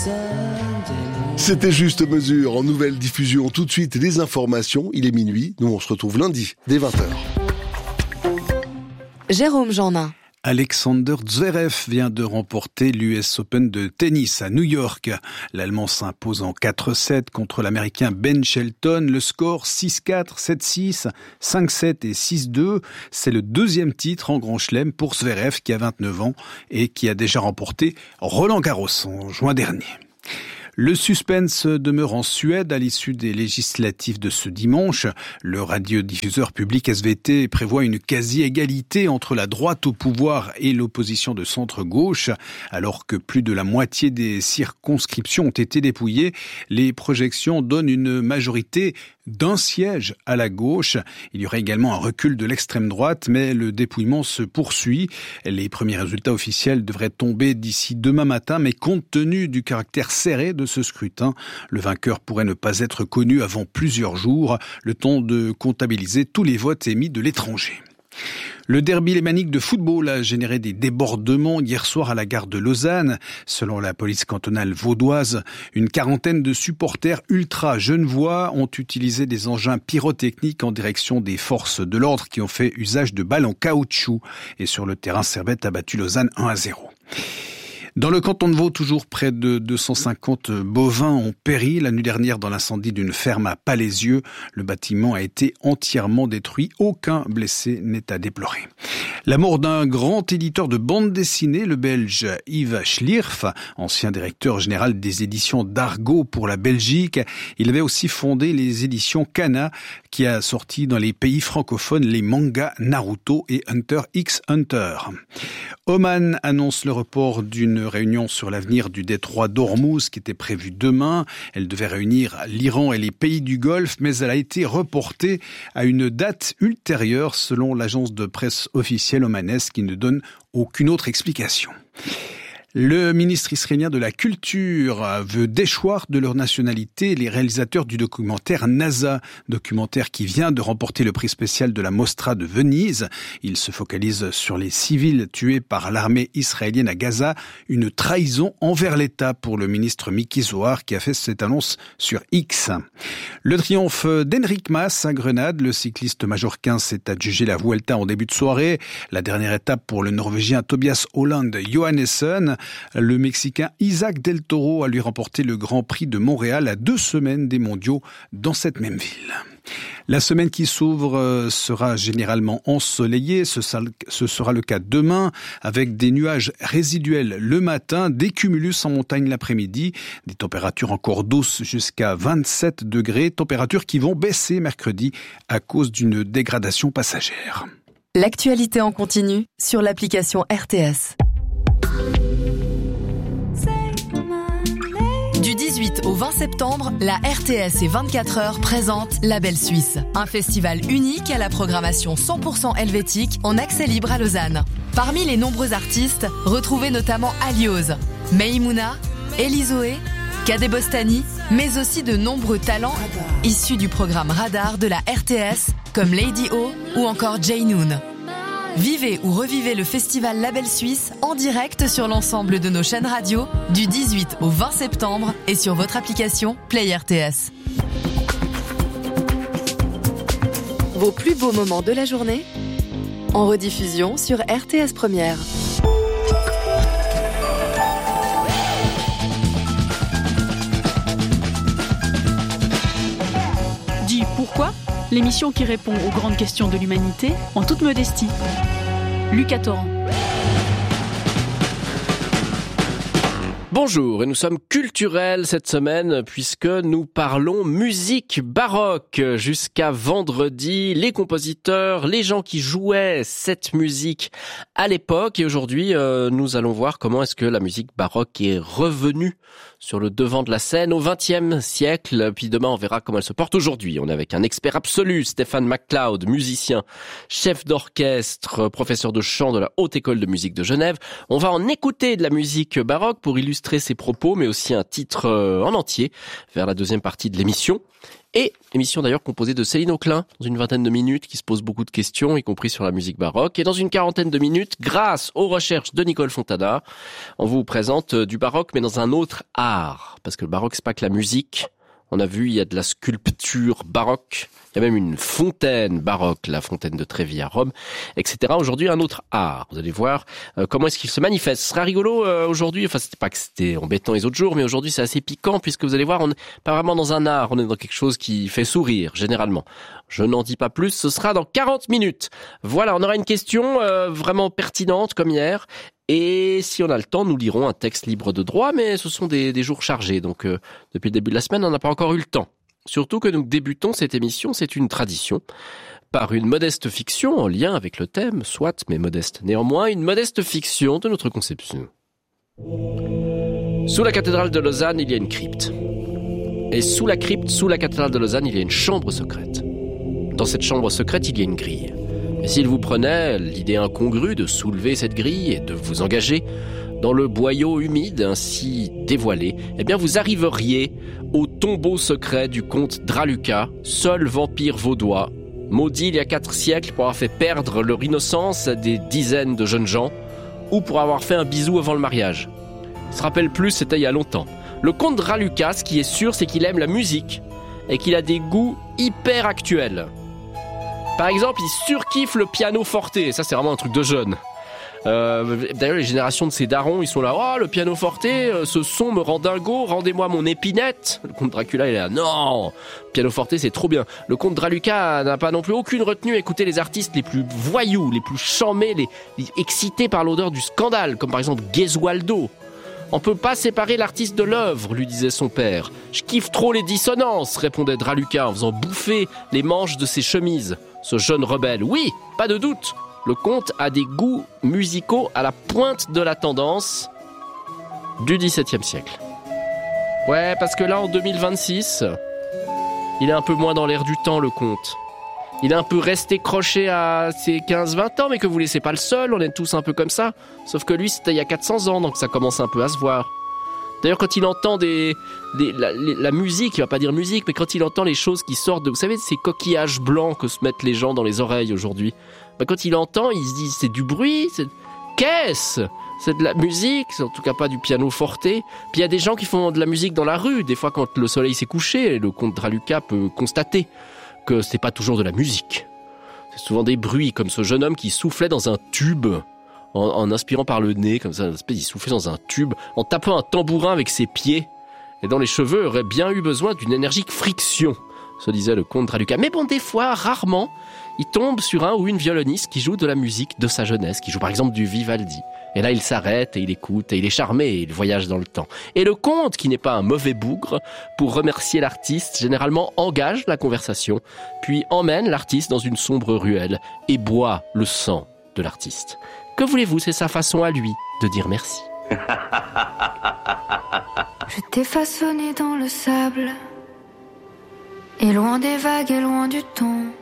C'était Juste Mesure en nouvelle diffusion. Tout de suite, les informations. Il est minuit. Nous, on se retrouve lundi, dès 20h. Jérôme Jeannin. Alexander Zverev vient de remporter l'US Open de tennis à New York. L'Allemand s'impose en 4-7 contre l'Américain Ben Shelton. Le score 6-4, 7-6, 5-7 et 6-2. C'est le deuxième titre en Grand Chelem pour Zverev qui a 29 ans et qui a déjà remporté Roland-Garros en juin dernier. Le suspense demeure en Suède à l'issue des législatives de ce dimanche. Le radiodiffuseur public SVT prévoit une quasi-égalité entre la droite au pouvoir et l'opposition de centre-gauche. Alors que plus de la moitié des circonscriptions ont été dépouillées, les projections donnent une majorité d'un siège à la gauche. Il y aurait également un recul de l'extrême droite, mais le dépouillement se poursuit. Les premiers résultats officiels devraient tomber d'ici demain matin, mais compte tenu du caractère serré de ce scrutin, le vainqueur pourrait ne pas être connu avant plusieurs jours, le temps de comptabiliser tous les votes émis de l'étranger. Le derby lémanique de football a généré des débordements hier soir à la gare de Lausanne. Selon la police cantonale vaudoise, une quarantaine de supporters ultra-genevois ont utilisé des engins pyrotechniques en direction des forces de l'ordre qui ont fait usage de balles en caoutchouc. Et sur le terrain, Servette a battu Lausanne 1-0. Dans le canton de Vaud, toujours près de 250 bovins ont péri la nuit dernière dans l'incendie d'une ferme à Palaisieux. Le bâtiment a été entièrement détruit. Aucun blessé n'est à déplorer. La mort d'un grand éditeur de bande dessinée, le Belge Yves Schlierf, ancien directeur général des éditions d'Argo pour la Belgique. Il avait aussi fondé les éditions Kana, qui a sorti dans les pays francophones les mangas Naruto et Hunter x Hunter. Oman annonce le report d'une réunion sur l'avenir du détroit d'Ormuz qui était prévue demain. Elle devait réunir l'Iran et les pays du Golfe, mais elle a été reportée à une date ultérieure selon l'agence de presse officielle omanaise qui ne donne aucune autre explication. Le ministre israélien de la Culture veut déchoir de leur nationalité les réalisateurs du documentaire NASA, documentaire qui vient de remporter le prix spécial de la Mostra de Venise. Il se focalise sur les civils tués par l'armée israélienne à Gaza, une trahison envers l'État pour le ministre Miki Zohar qui a fait cette annonce sur X. Le triomphe d'Enric Mas à Grenade, le cycliste majorquin s'est adjugé la Vuelta en début de soirée. La dernière étape pour le Norvégien Tobias Holland Johannessen. Le Mexicain Isaac Del Toro a lui remporté le Grand Prix de Montréal à 2 semaines des mondiaux dans cette même ville. La semaine qui s'ouvre sera généralement ensoleillée. Ce sera le cas demain avec des nuages résiduels le matin, des cumulus en montagne l'après-midi, des températures encore douces jusqu'à 27 degrés, températures qui vont baisser mercredi à cause d'une dégradation passagère. L'actualité en continu sur l'application RTS. Du 18 au 20 septembre, la RTS et 24 heures présentent La Belle Suisse, un festival unique à la programmation 100% helvétique en accès libre à Lausanne. Parmi les nombreux artistes, retrouvez notamment Alioz, Meimouna, Elizoé, Kadé Bostani, mais aussi de nombreux talents issus du programme Radar de la RTS, comme Lady O ou encore Jay Noon. Vivez ou revivez le festival La Belle Suisse en direct sur l'ensemble de nos chaînes radio du 18 au 20 septembre et sur votre application Play RTS. Vos plus beaux moments de la journée en rediffusion sur RTS Première. Dis pourquoi ? L'émission qui répond aux grandes questions de l'humanité en toute modestie. Lucas Torrent. Bonjour, et nous sommes culturels cette semaine puisque nous parlons musique baroque. Jusqu'à vendredi, les compositeurs, les gens qui jouaient cette musique à l'époque. Et aujourd'hui, nous allons voir comment est-ce que la musique baroque est revenue sur le devant de la scène au XXe siècle. Puis demain, on verra comment elle se porte aujourd'hui. On est avec un expert absolu, Stéphane MacLeod, musicien, chef d'orchestre, professeur de chant de la Haute École de musique de Genève. On va en écouter de la musique baroque pour illustrer illustrer ses propos, mais aussi un titre en entier vers la deuxième partie de l'émission. Et émission d'ailleurs composée de Céline Auclin, dans une vingtaine de minutes, qui se pose beaucoup de questions, y compris sur la musique baroque. Et dans une quarantaine de minutes, grâce aux recherches de Nicole Fontana, on vous présente du baroque, mais dans un autre art. Parce que le baroque, c'est pas que la musique. On a vu, il y a de la sculpture baroque. Il y a même une fontaine baroque, la fontaine de Trévi à Rome, etc. Aujourd'hui, un autre art. Vous allez voir comment est-ce qu'il se manifeste. Ce sera rigolo aujourd'hui. Enfin, c'était pas que c'était embêtant les autres jours, mais aujourd'hui, c'est assez piquant puisque vous allez voir, on n'est pas vraiment dans un art. On est dans quelque chose qui fait sourire, généralement. Je n'en dis pas plus. Ce sera dans 40 minutes. Voilà, on aura une question vraiment pertinente comme hier. Et si on a le temps, nous lirons un texte libre de droit, mais ce sont des jours chargés. Donc, depuis le début de la semaine, on n'a pas encore eu le temps. Surtout que nous débutons cette émission, c'est une tradition, par une modeste fiction en lien avec le thème, soit, mais modeste néanmoins, une modeste fiction de notre conception. Sous la cathédrale de Lausanne, il y a une crypte. Et sous la crypte, sous la cathédrale de Lausanne, il y a une chambre secrète. Dans cette chambre secrète, il y a une grille. Et s'il vous prenait l'idée incongrue de soulever cette grille et de vous engager dans le boyau humide ainsi dévoilé, eh bien vous arriveriez au tombeau secret du comte Draluca, seul vampire vaudois, maudit il y a 4 siècles pour avoir fait perdre leur innocence à des dizaines de jeunes gens, ou pour avoir fait un bisou avant le mariage. Il se rappelle plus, c'était il y a longtemps. Le comte Draluca, ce qui est sûr, c'est qu'il aime la musique et qu'il a des goûts hyper actuels. Par exemple, il surkiffe le piano forte, et ça c'est vraiment un truc de jeune. D'ailleurs, les générations de ces darons, ils sont là, oh le piano forte, ce son me rend dingo, rendez-moi mon épinette. Le comte Dracula, il est là, non, piano forte c'est trop bien. Le comte Draluca n'a pas non plus aucune retenue à écouter les artistes les plus voyous, les plus chamés, les excités par l'odeur du scandale, comme par exemple Gesualdo. On peut pas séparer l'artiste de l'œuvre, lui disait son père. Je kiffe trop les dissonances, répondait Draluca en faisant bouffer les manches de ses chemises. Ce jeune rebelle, oui, pas de doute. Le comte a des goûts musicaux à la pointe de la tendance du XVIIe siècle. Ouais, parce que là, en 2026, il est un peu moins dans l'air du temps, le comte. Il est un peu resté croché à ses 15-20 ans, mais que vous laissez pas le seul, on est tous un peu comme ça. Sauf que lui, c'était il y a 400 ans, donc ça commence un peu à se voir. D'ailleurs, quand il entend la musique, il va pas dire musique, mais quand il entend les choses qui sortent de, vous savez, de ces coquillages blancs que se mettent les gens dans les oreilles aujourd'hui, quand il entend, il se dit, c'est du bruit, qu'est-ce ? C'est de la musique, c'est en tout cas pas du piano forte. Puis il y a des gens qui font de la musique dans la rue, des fois quand le soleil s'est couché, le comte Draluca peut constater que c'est pas toujours de la musique. C'est souvent des bruits, comme ce jeune homme qui soufflait dans un tube, en inspirant par le nez, comme ça, il soufflait dans un tube, en tapant un tambourin avec ses pieds. Et dans les cheveux, aurait bien eu besoin d'une énergique friction, se disait le comte Draluca. Mais bon, des fois, rarement, il tombe sur un ou une violoniste qui joue de la musique de sa jeunesse, qui joue par exemple du Vivaldi. Et là, il s'arrête et il écoute, et il est charmé, et il voyage dans le temps. Et le comte, qui n'est pas un mauvais bougre, pour remercier l'artiste, généralement engage la conversation, puis emmène l'artiste dans une sombre ruelle, et boit le sang de l'artiste. Que voulez-vous, c'est sa façon à lui de dire merci. Je t'ai façonné dans le sable, et loin des vagues et loin du temps.